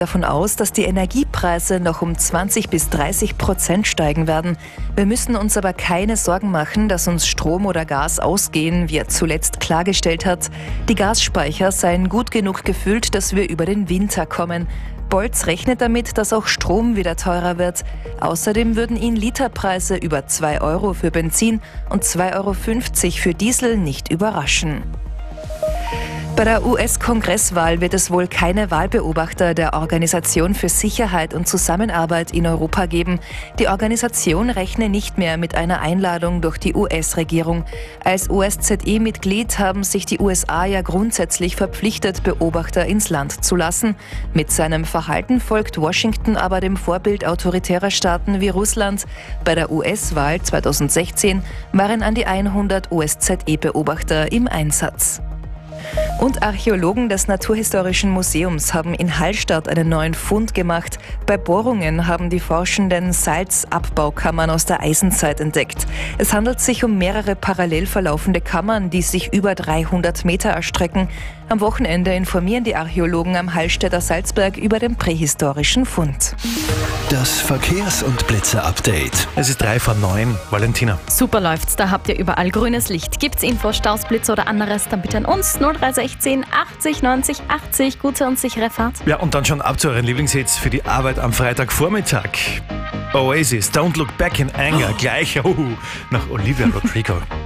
davon aus, dass die Energiepreise noch um 20-30% steigen werden. Wir müssen uns aber keine Sorgen machen, dass uns Strom oder Gas ausgehen, wie er zuletzt klargestellt hat. Die Gasspeicher seien gut genug gefüllt, dass wir über den Winter kommen. Bolz rechnet damit, dass auch Strom wieder teurer wird. Außerdem würden ihn Literpreise über 2 Euro für Benzin und 2,50 Euro für Diesel nicht überraschen. Bei der US-Kongresswahl wird es wohl keine Wahlbeobachter der Organisation für Sicherheit und Zusammenarbeit in Europa geben. Die Organisation rechne nicht mehr mit einer Einladung durch die US-Regierung. Als OSZE-Mitglied haben sich die USA ja grundsätzlich verpflichtet, Beobachter ins Land zu lassen. Mit seinem Verhalten folgt Washington aber dem Vorbild autoritärer Staaten wie Russland. Bei der US-Wahl 2016 waren an die 100 OSZE-Beobachter im Einsatz. Und Archäologen des Naturhistorischen Museums haben in Hallstatt einen neuen Fund gemacht. Bei Bohrungen haben die Forschenden Salzabbaukammern aus der Eisenzeit entdeckt. Es handelt sich um mehrere parallel verlaufende Kammern, die sich über 300 Meter erstrecken. Am Wochenende informieren die Archäologen am Hallstätter Salzberg über den prähistorischen Fund. Das Verkehrs- und Blitze-Update. Es ist 9:03. Valentina. Super läuft's, da habt ihr überall grünes Licht. Gibt's Infos, Staus, Blitze oder anderes, dann bitte an uns 0316 80 90 80. Gute und sichere Fahrt. Ja, und dann schon ab zu euren Lieblingshits für die Arbeit am Freitagvormittag. Oasis, Don't Look Back in Anger, gleich nach Olivia Rodrigo.